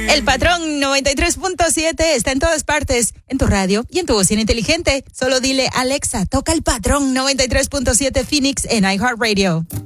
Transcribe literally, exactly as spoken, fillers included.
El Patrón noventa y tres punto siete está en todas partes, en tu radio y en tu bocina inteligente. Solo dile, Alexa, toca El Patrón noventa y tres punto siete Phoenix en iHeartRadio.